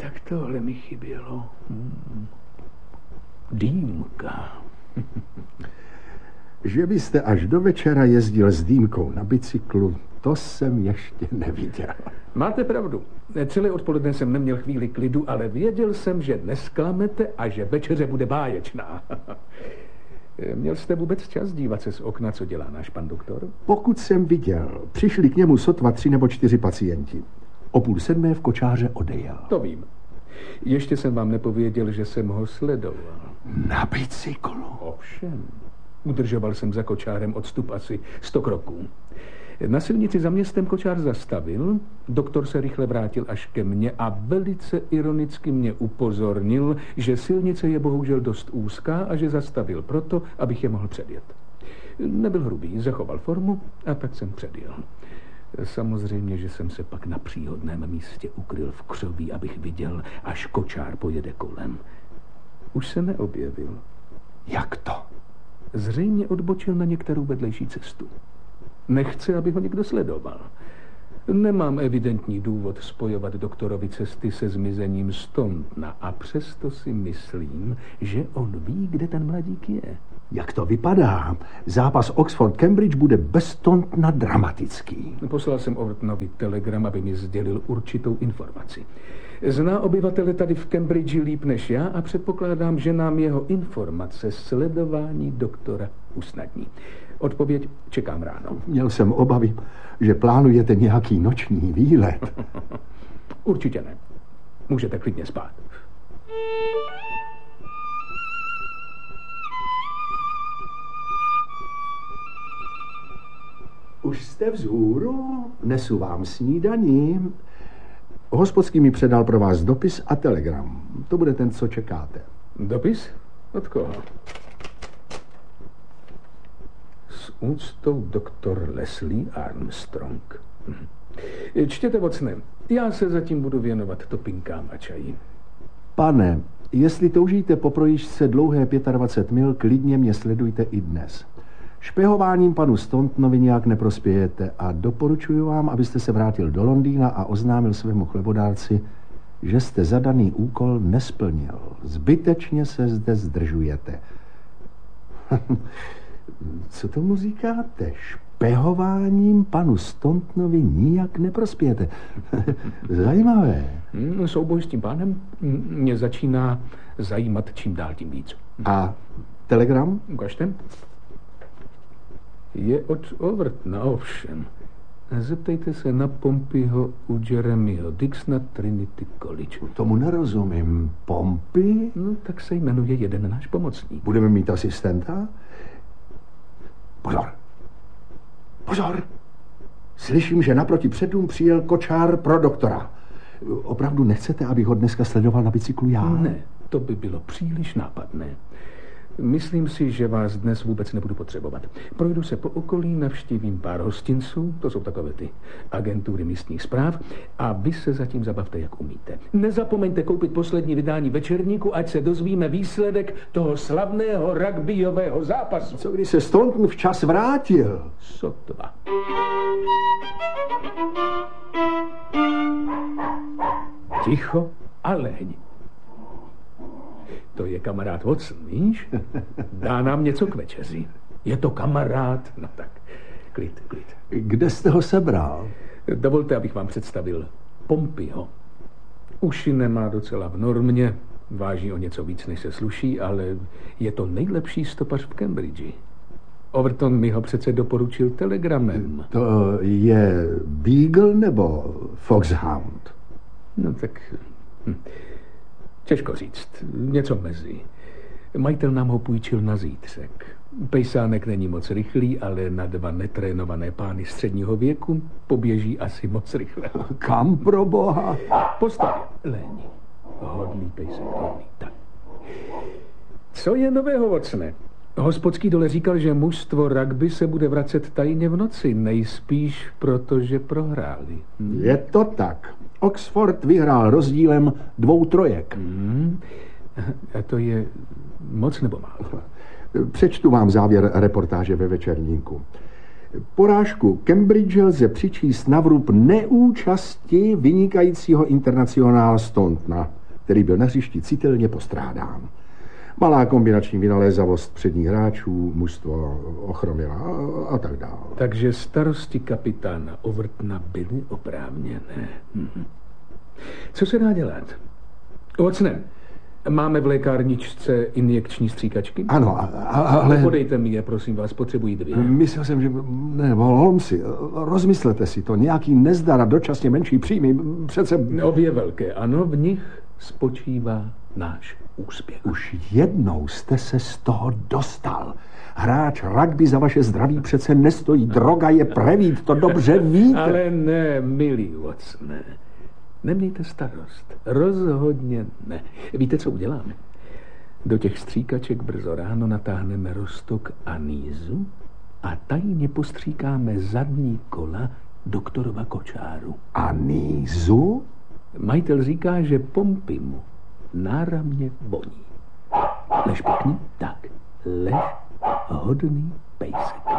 Tak tohle mi chybělo. Dýmka. Že byste až do večera jezdil s Dýmkou na bicyklu, to jsem ještě neviděl. Máte pravdu. Celé odpoledne jsem neměl chvíli klidu, ale věděl jsem, že nesklamete a že večeře bude báječná. Měl jste vůbec čas dívat se z okna, co dělá náš pan doktor? Pokud jsem viděl, přišli k němu sotva 3 nebo 4 pacienti. O 6:30 v kočáře odejel. To vím. Ještě jsem vám nepověděl, že jsem ho sledoval. Na bicyklu? Ovšem. Udržoval jsem za kočárem odstup asi 100 kroků. Na silnici za městem kočár zastavil, doktor se rychle vrátil až ke mně a velice ironicky mě upozornil, že silnice je bohužel dost úzká a že zastavil proto, abych je mohl předjet. Nebyl hrubý, zachoval formu a tak jsem předjel. Samozřejmě, že jsem se pak na příhodném místě ukryl v křoví, abych viděl, až kočár pojede kolem. Už se neobjevil. Jak to? Zřejmě odbočil na některou vedlejší cestu. Nechce, aby ho někdo sledoval. Nemám evidentní důvod spojovat doktorovi cesty se zmizením Stontna a přesto si myslím, že on ví, kde ten mladík je. Jak to vypadá? Zápas Oxford-Cambridge bude bez Stontna dramatický. Poslal jsem Overtonovi telegram, aby mi sdělil určitou informaci. Zná obyvatele tady v Cambridge líp než já a předpokládám, že nám jeho informace sledování doktora usnadní. Odpověď čekám ráno. Měl jsem obavy, že plánujete nějaký noční výlet. Určitě ne. Můžete klidně spát. Už jste vzhůru? Nesu vám snídaní. Hospodský mi předal pro vás dopis a telegram. To bude ten, co čekáte. Dopis? Od koho? S úctou doktor Leslie Armstrong. Čtěte, Watsone. Já se zatím budu věnovat topinkám a čaji. Pane, jestli toužíte po projížďce dlouhé 25 mil, klidně mě sledujte i dnes. Špehováním panu Stontnovi nějak neprospějete a doporučuji vám, abyste se vrátil do Londýna a oznámil svému chlebodárci, že jste zadaný úkol nesplnil. Zbytečně se zde zdržujete. Co tomu říkáte? Špehováním panu Stontnovi nijak neprospějete. Zajímavé. Souboj s tím pánem mě začíná zajímat čím dál tím víc. A telegram? Ukažte. Je od Overtona, ovšem. Zeptejte se na Pompeyho u Jeremyho Dix na Trinity College. Tomu nerozumím. Pompey? No, tak se jmenuje jeden náš pomocník. Budeme mít asistenta? Pozor. Pozor. Slyším, že naproti předům přijel kočár pro doktora. Opravdu nechcete, abych ho dneska sledoval na bicyklu já? Ne, to by bylo příliš nápadné. Myslím si, že vás dnes vůbec nebudu potřebovat. Projdu se po okolí, navštívím pár hostinců, to jsou takové ty agentury místních správ, a vy se zatím zabavte, jak umíte. Nezapomeňte koupit poslední vydání večerníku, ať se dozvíme výsledek toho slavného rugbyového zápasu. Co když se Stontn včas vrátil? Sotva. Ticho a leň. To je kamarád Watson, víš? Dá nám něco k večeři. Je to kamarád? No tak, klid. Kde jste ho sebral? Dovolte, abych vám představil Pompeyho. Uši nemá docela v normě, váží o něco víc, než se sluší, ale je to nejlepší stopař v Cambridge. Overton mi ho přece doporučil telegramem. To je Beagle nebo Foxhound? No tak... Těžko říct. Něco mezi. Majitel nám ho půjčil na zítřek. Pejsánek není moc rychlý, ale na 2 netrénované pány středního věku poběží asi moc rychle. Kam pro boha? Postavě. Léni. Hodný pejsek, hodný. Tak. Co je nového, Watsone? Hospodský dole říkal, že mužstvo rugby se bude vracet tajně v noci. Nejspíš, protože prohráli. Je to tak. Oxford vyhrál rozdílem 2 trojek. A to je moc nebo málo? Přečtu vám závěr reportáže ve večerníku. Porážku Cambridge lze přičíst na vrub neúčasti vynikajícího internacionála Stontna. který byl na hřišti citelně postrádán. Malá kombinační vynalézavost předních hráčů, mužstvo ochromila a tak dále. Takže starosti kapitána Overtona byly oprávněné. Co se dá dělat? Watson, máme v lékárničce injekční stříkačky? Ano, ale... Podejte mi je, prosím vás, potřebuji 2. Myslel jsem, že... Ne, Holmesi, rozmyslete si to. Nějaký nezdar a dočasně menší příjmy, přece... Obě velké, ano, v nich spočívá náš úspěch. Už jednou jste se z toho dostal. Hráč rugby za vaše zdraví přece nestojí. Droga je prevít, to dobře víte. Ale ne, milý Watsone. Nemějte starost. Rozhodně ne. Víte, co uděláme? Do těch stříkaček brzo ráno natáhneme roztok anýzu a tajně postříkáme zadní kola doktorova kočáru. Anýzu? Majitel říká, že pompy mu náramně voní. Lež pěkně? Tak. Lež hodný pejsek.